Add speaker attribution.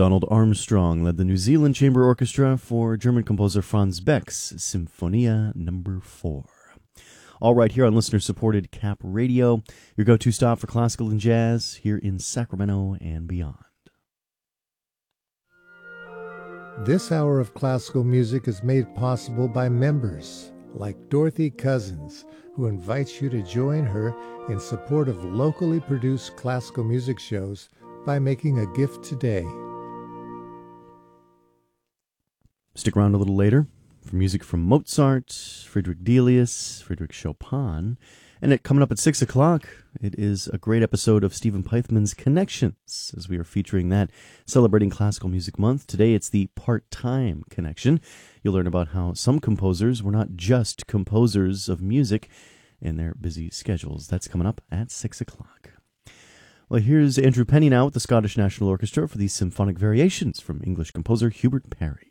Speaker 1: Donald Armstrong led the New Zealand Chamber Orchestra for German composer Franz Beck's Symphonia No. 4. All right, here on listener-supported Cap Radio, your go-to stop for classical and jazz here in Sacramento and beyond.
Speaker 2: This hour of classical music is made possible by members like Dorothy Cousins, who invites you to join her in support of locally produced classical music shows by making a gift today.
Speaker 1: Stick around a little later for music from Mozart, Friedrich Delius, Friedrich Chopin, and coming up at 6 o'clock, it is a great episode of Stephen Peithman's Connections, as we are featuring that, celebrating Classical Music Month. Today it's the Part-Time Connection. You'll learn about how some composers were not just composers of music in their busy schedules. That's coming up at 6 o'clock. Well, here's Andrew Penny now with the Scottish National Orchestra for the Symphonic Variations from English composer Hubert Parry.